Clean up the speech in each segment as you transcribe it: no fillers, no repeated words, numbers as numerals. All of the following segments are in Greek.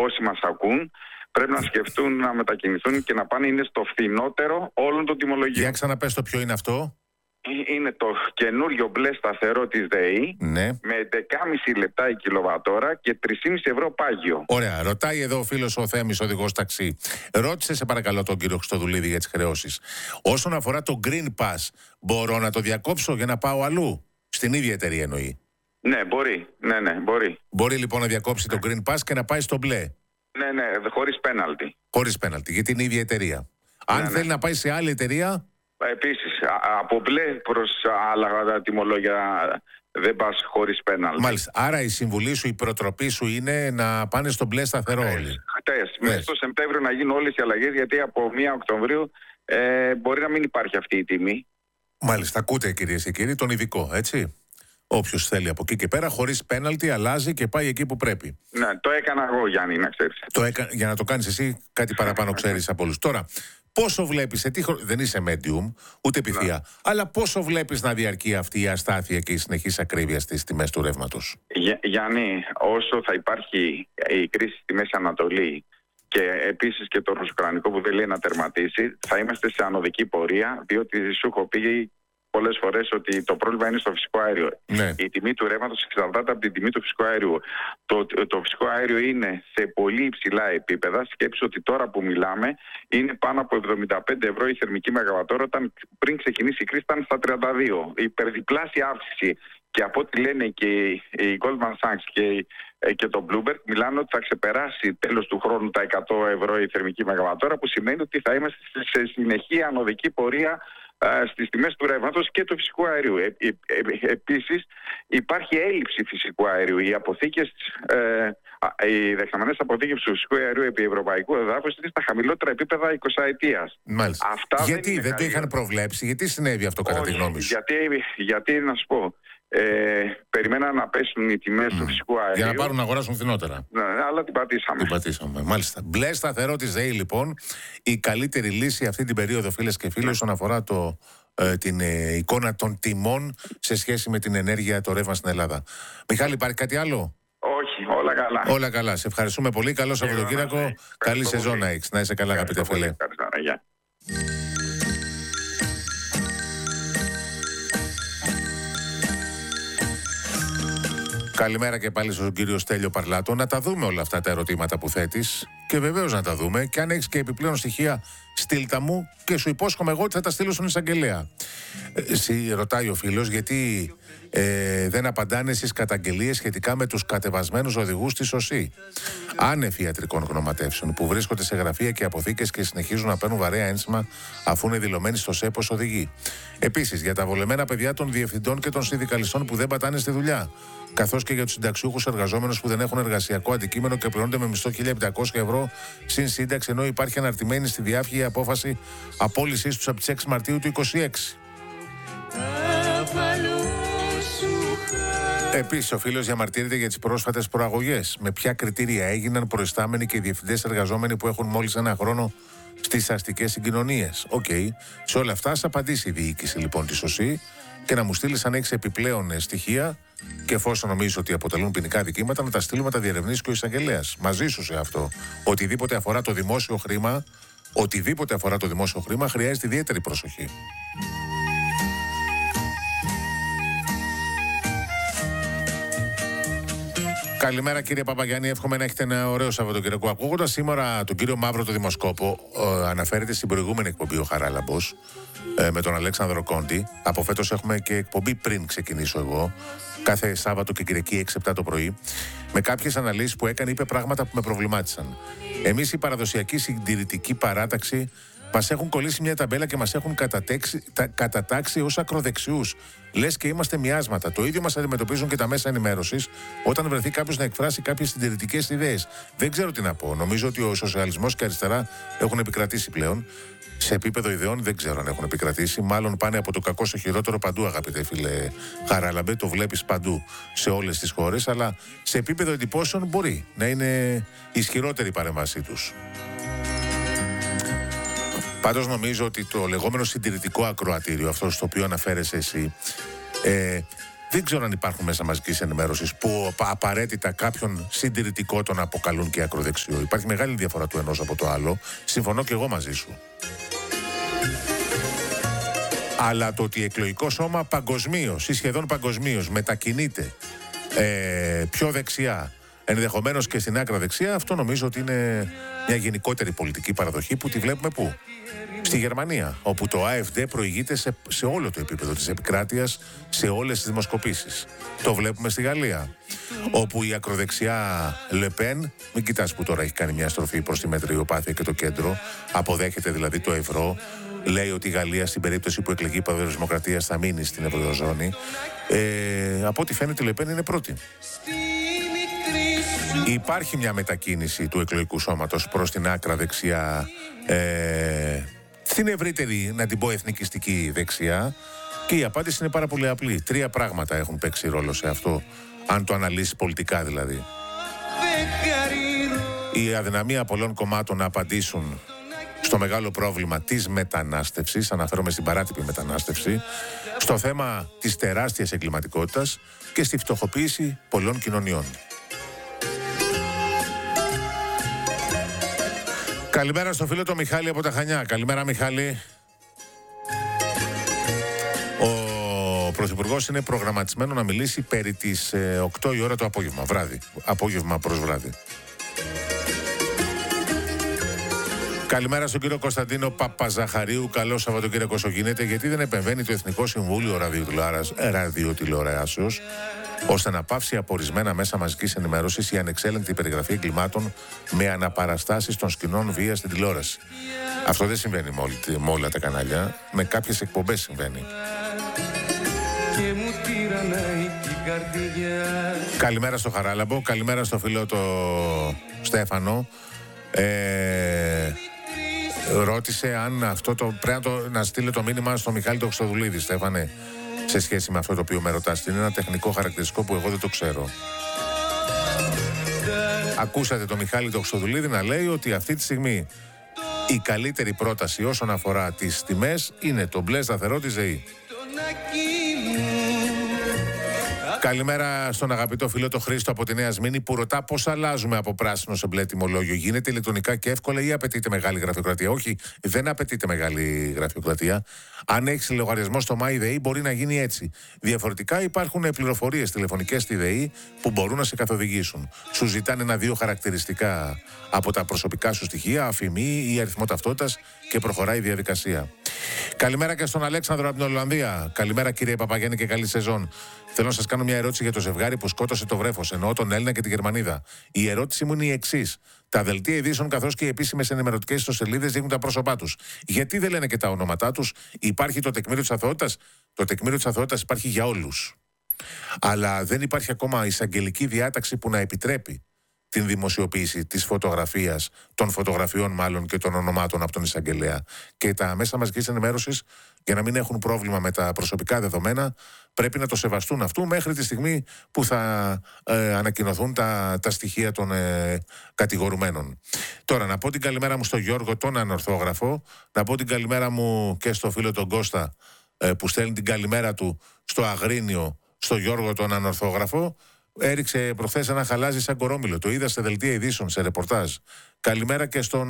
όσοι μας ακούν πρέπει να σκεφτούν να μετακινηθούν και να πάνε, είναι στο φθηνότερο όλων των τιμολογίων. Για ξαναπες το ποιο είναι αυτό. Είναι το καινούριο μπλε σταθερό της ΔΕΗ, ναι, με 11,5 λεπτά η κιλοβατόρα και 3,5 ευρώ πάγιο. Ωραία. Ρωτάει εδώ ο φίλος ο Θέμης, οδηγός ταξί. Ρώτησε σε παρακαλώ τον κύριο Χριστοδουλίδη για τις χρεώσεις. Όσον αφορά το Green Pass, μπορώ να το διακόψω για να πάω αλλού? Στην ίδια εταιρεία εννοεί. Ναι, μπορεί. Ναι, μπορεί. Μπορεί λοιπόν να διακόψει το Green Pass και να πάει στο μπλε. Ναι, χωρίς πέναλτι. Χωρίς πέναλτι, γιατί είναι η ίδια εταιρεία. Αν θέλει να πάει σε άλλη εταιρεία. Επίσης, από μπλε προς άλλα τιμολόγια δεν πας χωρίς πέναλτι. Μάλιστα. Άρα η συμβουλή σου, η προτροπή σου είναι να πάνε στο μπλε σταθερό όλοι. Χτες. Μέσα στο Σεπτέμβριο να γίνουν όλες οι αλλαγές, γιατί από 1 Οκτωβρίου μπορεί να μην υπάρχει αυτή η τιμή. Μάλιστα. Ακούτε κυρίες και κύριοι τον ειδικό, έτσι. Όποιος θέλει από εκεί και πέρα, χωρίς πέναλτι, αλλάζει και πάει εκεί που πρέπει. Ναι, το έκανα εγώ, Γιάννη, να ξέρεις. Για να το κάνεις εσύ, κάτι παραπάνω ξέρεις από όλους. Τώρα, πόσο βλέπεις, δεν είσαι medium, ούτε πυθία, αλλά πόσο βλέπεις να διαρκεί αυτή η αστάθεια και η συνεχής ακρίβεια στις τιμές του ρεύματος? Γιάννη, όσο θα υπάρχει η κρίση στη Μέση Ανατολή και επίσης και το ρωσοκρανικό που δεν λέει να τερματίσει, θα είμαστε σε ανωδική πορεία, διότι σου έχω πει πολλές φορές ότι το πρόβλημα είναι στο φυσικό αέριο. Ναι. Η τιμή του ρεύματος εξαρτάται από την τιμή του φυσικού αερίου. Το φυσικό αέριο είναι σε πολύ υψηλά επίπεδα. Σκέψου ότι τώρα που μιλάμε είναι πάνω από 75 ευρώ η θερμική μεγαβατόρα, όταν πριν ξεκινήσει η κρίση ήταν στα 32. Η υπερδιπλάσια αύξηση. Και από ό,τι λένε και η Goldman Sachs και το Bloomberg, μιλάνε ότι θα ξεπεράσει τέλος του χρόνου τα 100 ευρώ η θερμική μεγαβατόρα, που σημαίνει ότι θα είμαστε σε συνεχή ανωδική πορεία στις τιμές του ρεύματος και του φυσικού αερίου. Επίσης υπάρχει έλλειψη φυσικού αερίου. Οι δεξαμενές αποθήκες του φυσικού αερίου επί ευρωπαϊκού εδάφους είναι στα χαμηλότερα επίπεδα 20ετίας. Μάλιστα. Αυτά γιατί δεν το είχαν προβλέψει, γιατί συνέβη αυτό κατά τη γνώμη σου? Γιατί να σου πω, περιμέναν να πέσουν οι τιμές του φυσικού αερίου για να πάρουν να αγοράσουν φθηνότερα. Ναι, αλλά την πατήσαμε. Μάλιστα. Μπλε σταθερό της ΔΕΗ λοιπόν, η καλύτερη λύση αυτή την περίοδο, φίλες και φίλοι, όσον αφορά την εικόνα των τιμών σε σχέση με την ενέργεια, το ρεύμα στην Ελλάδα. Μιχάλη, υπάρχει κάτι άλλο? Όχι, όλα καλά. Όλα καλά. Σε ευχαριστούμε πολύ. Καλό Σαββατοκύριακο. Καλή σεζόν να έχεις. Να είσαι καλά, αγαπητέ φίλε. Καλημέρα και πάλι στον κύριο Στέλιο Παρλάτο. Να τα δούμε όλα αυτά τα ερωτήματα που θέτεις και βεβαίως να τα δούμε. Και αν έχεις και επιπλέον στοιχεία, στείλ τα μου και σου υπόσχομαι εγώ ότι θα τα στείλω στον εισαγγελέα. Ρωτάει ο φίλος γιατί δεν απαντάνε στις καταγγελίες σχετικά με τους κατεβασμένους οδηγούς της ΟΣΥ. Άνευ ιατρικών γνωματεύσεων που βρίσκονται σε γραφεία και αποθήκες και συνεχίζουν να παίρνουν βαρέα ένσημα αφού είναι δηλωμένοι στο ΣΕΠ ως οδηγοί. Επίσης, για τα βολεμένα παιδιά των διευθυντών και των συνδικαλιστών που δεν πατάνε στη δουλειά. Καθώς και για τους συνταξιούχους εργαζόμενους που δεν έχουν εργασιακό αντικείμενο και πληρώνονται με μισθό 1.700 ευρώ συν σύνταξη, ενώ υπάρχει αναρτημένη στη διάφυγη απόφαση απόλυσής τους από τις 6 Μαρτίου του 2026. Επίσης, ο φίλος διαμαρτύρεται για τις πρόσφατες προαγωγές. Με ποια κριτήρια έγιναν προϊστάμενοι και οι διευθυντές εργαζόμενοι που έχουν μόλις 1 χρόνο στις αστικές συγκοινωνίες? Σε όλα αυτά, θα απαντήσει η διοίκηση λοιπόν της ΟΣΥ και να μου στείλεις αν έχεις επιπλέον στοιχεία και εφόσον νομίζεις ότι αποτελούν ποινικά δικήματα, να τα στείλουμε, τα διερευνήσει και ο εισαγγελέας. Μαζί σου σε αυτό. Οτιδήποτε αφορά το δημόσιο χρήμα, χρειάζεται ιδιαίτερη προσοχή. Καλημέρα κύριε Παπαγιάννη, εύχομαι να έχετε ένα ωραίο Σαββατοκύριακο. Ακούγοντας σήμερα τον κύριο Μαύρο, το δημοσκόπο, αναφέρεται στην προηγούμενη εκπομπή ο Χαράλαμπος με τον Αλέξανδρο Κόντι. Από φέτος έχουμε και εκπομπή πριν ξεκινήσω εγώ, κάθε Σάββατο και Κυριακή 6-7 το πρωί. Με κάποιες αναλύσεις που έκανε, είπε πράγματα που με προβλημάτισαν. Εμείς η παραδοσιακή συντηρητική παράταξη μας έχουν κολλήσει μια ταμπέλα και μας έχουν κατατάξει ως ακροδεξιούς. Λες και είμαστε μοιάσματα. Το ίδιο μας αντιμετωπίζουν και τα μέσα ενημέρωσης όταν βρεθεί κάποιος να εκφράσει κάποιες συντηρητικές ιδέες. Δεν ξέρω τι να πω. Νομίζω ότι ο σοσιαλισμός και αριστερά έχουν επικρατήσει πλέον. Σε επίπεδο ιδεών δεν ξέρω αν έχουν επικρατήσει. Μάλλον πάνε από το κακό στο χειρότερο παντού, αγαπητέ φίλε Χαράλαμπε. Το βλέπεις παντού σε όλες τις χώρες. Αλλά σε επίπεδο εντυπώσεων μπορεί να είναι ισχυρότερη η παρέμβασή τους. Πάντως νομίζω ότι το λεγόμενο συντηρητικό ακροατήριο, αυτό στο οποίο αναφέρεσαι εσύ, δεν ξέρω αν υπάρχουν μέσα μαζικής ενημέρωσης που απαραίτητα κάποιον συντηρητικό τον αποκαλούν και ακροδεξιό. Υπάρχει μεγάλη διαφορά του ενός από το άλλο. Συμφωνώ και εγώ μαζί σου. Αλλά το ότι εκλογικό σώμα παγκοσμίως ή σχεδόν παγκοσμίως μετακινείται πιο δεξιά, ενδεχομένως και στην άκρα δεξιά, αυτό νομίζω ότι είναι μια γενικότερη πολιτική παραδοχή που τη βλέπουμε πού? Στη Γερμανία, όπου το AfD προηγείται σε όλο το επίπεδο της επικράτειας, σε όλες τις δημοσκοπήσεις. Το βλέπουμε στη Γαλλία, όπου η ακροδεξιά Le Pen, μην κοιτάς που τώρα έχει κάνει μια στροφή προς τη μετριοπάθεια και το κέντρο, αποδέχεται δηλαδή το ευρώ, λέει ότι η Γαλλία στην περίπτωση που εκλεγεί η Παδημοκρατίας θα μείνει στην Ευρωζώνη. Από ό,τι φαίνεται η Le Pen είναι πρώτη. Υπάρχει μια μετακίνηση του εκλογικού σώματος προς την άκρα δεξιά, στην ευρύτερη, να την πω, εθνικιστική δεξιά, και η απάντηση είναι πάρα πολύ απλή. 3 πράγματα έχουν παίξει ρόλο σε αυτό, αν το αναλύσει πολιτικά δηλαδή. Η αδυναμία πολλών κομμάτων να απαντήσουν στο μεγάλο πρόβλημα της μετανάστευσης, αναφέρομαι στην παράτυπη μετανάστευση, στο θέμα της τεράστιας εγκληματικότητας και στη φτωχοποίηση πολλών κοινωνιών. Καλημέρα στο φίλο το Μιχάλη από τα Χανιά. Καλημέρα, Μιχάλη. Ο Πρωθυπουργός είναι προγραμματισμένο να μιλήσει περί τις 8 η ώρα το απόγευμα, βράδυ. Απόγευμα προς βράδυ. Καλημέρα στον κύριο Κωνσταντίνο Παπαζαχαρίου. Καλό Σαββατοκύριακο όσο γίνεται. Γιατί δεν επεμβαίνει το Εθνικό Συμβούλιο Ραδιοτηλεοράσεως ώστε να πάυσει από ορισμένα μέσα μαζικής ενημέρωσης η ανεξέλεγκτη περιγραφή εγκλημάτων με αναπαραστάσεις των σκηνών βίας στην τηλεόραση? Αυτό δεν συμβαίνει με όλα τα κανάλια. Με κάποιες εκπομπές συμβαίνει. Καλημέρα στο Χαράλαμπο. Καλημέρα στο φίλο το Στέφανο. Ρώτησε αν αυτό πρέπει να στείλει το μήνυμα στο Μιχάλη το Χρυστοδουλίδη, Στέφανε, σε σχέση με αυτό το οποίο με ρωτάς. Είναι ένα τεχνικό χαρακτηριστικό που εγώ δεν το ξέρω. Ακούσατε το Μιχάλη το Χρυστοδουλίδη να λέει ότι αυτή τη στιγμή η καλύτερη πρόταση όσον αφορά τις τιμές είναι το μπλε σταθερό της ΔΕΗ. Καλημέρα στον αγαπητό φίλο το Χρήστο από τη Νέα Σμήνη που ρωτά πώς αλλάζουμε από πράσινο σε μπλε τιμολόγιο. Γίνεται ηλεκτρονικά και εύκολα ή απαιτείται μεγάλη γραφειοκρατία? Όχι, δεν απαιτείται μεγάλη γραφειοκρατία. Αν έχεις λογαριασμό στο MyDay μπορεί να γίνει έτσι. Διαφορετικά υπάρχουν πληροφορίες τηλεφωνικές στη ΔΕΗ που μπορούν να σε καθοδηγήσουν. Σου ζητάνε 1-2 χαρακτηριστικά από τα προσωπικά σου στοιχεία, αφημί ή αριθμό ταυτότητας και προχωράει η διαδικασία. Καλημέρα και στον Αλέξανδρο από την Ολλανδία. Καλημέρα κύριε Παπαγιάννη και καλή σεζόν. Θέλω να σας κάνω μια ερώτηση για το ζευγάρι που σκότωσε το βρέφος, εννοώ τον Έλληνα και την Γερμανίδα. Η ερώτηση μου είναι η εξής. Τα δελτία ειδήσεων καθώς και οι επίσημες ενημερωτικές ιστοσελίδες δείχνουν τα πρόσωπά τους. Γιατί δεν λένε και τα ονόματά τους? Υπάρχει το τεκμήριο της αθωότητας? Το τεκμήριο της αθωότητας υπάρχει για όλους. Αλλά δεν υπάρχει ακόμα εισαγγελική διάταξη που να επιτρέπει την δημοσιοποίηση της φωτογραφίας, των φωτογραφιών μάλλον και των ονομάτων από τον εισαγγελέα. Και τα μέσα μαζικής ενημέρωσης, για να μην έχουν πρόβλημα με τα προσωπικά δεδομένα, πρέπει να το σεβαστούν αυτού μέχρι τη στιγμή που θα ανακοινωθούν τα στοιχεία των κατηγορουμένων. Τώρα, να πω την καλημέρα μου στον Γιώργο τον ανορθόγραφο, να πω την καλημέρα μου και στο φίλο τον Κώστα που στέλνει την καλημέρα του στο Αγρίνιο, στο Γιώργο τον ανορθόγραφο. Έριξε προχθές ένα χαλάζι σαν κορόμιλο. Το είδα σε δελτία ειδήσεων, σε ρεπορτάζ. Καλημέρα και στον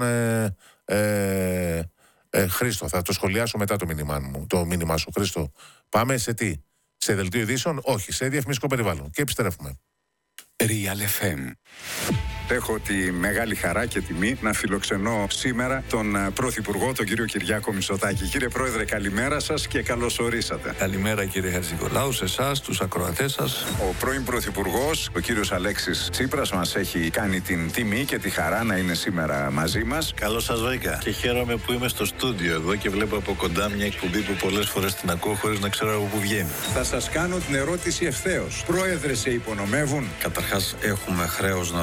Χρήστο. Θα το σχολιάσω μετά το μήνυμά σου, Χρήστο. Πάμε σε τι? Σε δελτίο ειδήσεων? Όχι, σε διαφημιστικό περιβάλλον. Και επιστρέφουμε. Real FM. Έχω τη μεγάλη χαρά και τιμή να φιλοξενώ σήμερα τον Πρωθυπουργό, τον κύριο Κυριάκο Μητσοτάκη. Κύριε Πρόεδρε, καλημέρα σας και καλώς ορίσατε. Καλημέρα κύριε Χατζηνικολάου, σε εσάς, τους ακροατές σας. Ο πρώην Πρωθυπουργός, ο κύριος Αλέξης Τσίπρας, μας έχει κάνει την τιμή και τη χαρά να είναι σήμερα μαζί μας. Καλώς σας βρήκα και χαίρομαι που είμαι στο στούντιο εδώ και βλέπω από κοντά μια εκπομπή που πολλές φορές την ακούω χωρίς να ξέρω από πού βγαίνει. Θα σας κάνω την ερώτηση ευθέως. Πρόεδρε, σε υπονομεύουν? Καταρχάς, έχουμε χρέος να δώσουμε τη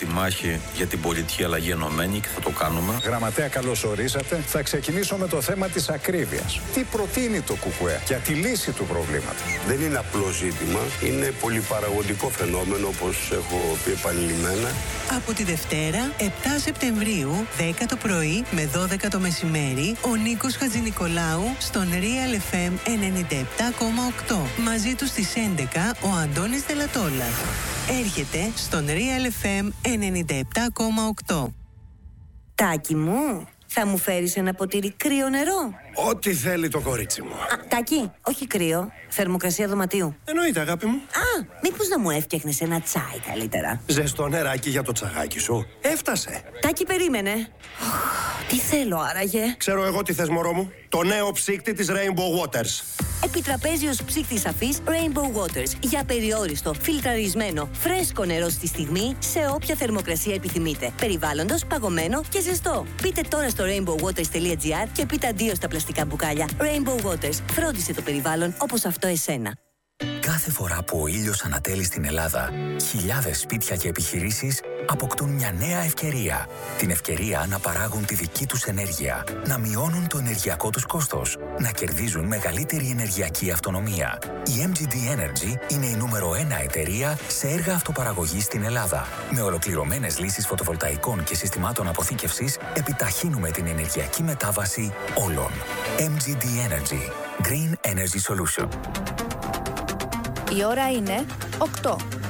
μάχη για την πολιτική αλλαγή ενωμένη και θα το κάνουμε. Γραμματέα, καλώς ορίσατε. Θα ξεκινήσω με το θέμα της ακρίβειας. Τι προτείνει το ΚΚΕ για τη λύση του προβλήματος? Δεν είναι απλό ζήτημα, είναι πολυπαραγωγικό φαινόμενο, όπως έχω πει επανειλημμένα. Από τη Δευτέρα, 7 Σεπτεμβρίου, 10 το πρωί με 12 το μεσημέρι, ο Νίκος Χατζηνικολάου στον Real FM 97,8. Μαζί του στις 11 ο Αντώνης Δελατόλα. Έρχεται στον Real FM 97,8. Τάκη μου, θα μου φέρεις ένα ποτήρι κρύο νερό? Ό,τι θέλει το κορίτσι μου. Τάκη, όχι κρύο, θερμοκρασία δωματίου. Εννοείται, αγάπη μου. Μήπως να μου έφτιαχνες ένα τσάι καλύτερα? Ζεστό νεράκι για το τσαγάκι σου. Έφτασε. Τάκη, περίμενε. Τι θέλω άραγε? Ξέρω εγώ τι θες, μωρό μου. Το νέο ψύκτη της Rainbow Waters. Επιτραπέζιος ψύκτης αφής Rainbow Waters. Για περιόριστο, φιλτραρισμένο, φρέσκο νερό στη στιγμή, σε όποια θερμοκρασία επιθυμείτε. Περιβάλλοντος, παγωμένο και ζεστό. Μπείτε τώρα στο rainbowwaters.gr και πείτε αντίο στα πλαστικά μπουκάλια. Rainbow Waters. Φρόντισε το περιβάλλον όπως αυτό εσένα. Κάθε φορά που ο ήλιος ανατέλει στην Ελλάδα, χιλιάδες σπίτια και επιχειρήσεις αποκτούν μια νέα ευκαιρία. Την ευκαιρία να παράγουν τη δική τους ενέργεια, να μειώνουν το ενεργειακό τους κόστος, να κερδίζουν μεγαλύτερη ενεργειακή αυτονομία. Η MGD Energy είναι η νούμερο 1 εταιρεία σε έργα αυτοπαραγωγής στην Ελλάδα. Με ολοκληρωμένες λύσεις φωτοβολταϊκών και συστημάτων αποθήκευσης, επιταχύνουμε την ενεργειακή μετάβαση όλων. MGD Energy. Green Energy Solution. Η ώρα είναι 8.